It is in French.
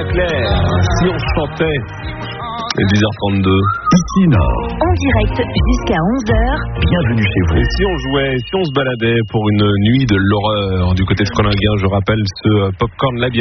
Claire. Si on chantait. 10h32. Ici Nord. En direct jusqu'à 11h. Bienvenue chez vous. Et si on jouait, si on se baladait pour une nuit de l'horreur du côté de Frelinguien, je rappelle ce Popcorn Labyrinthe.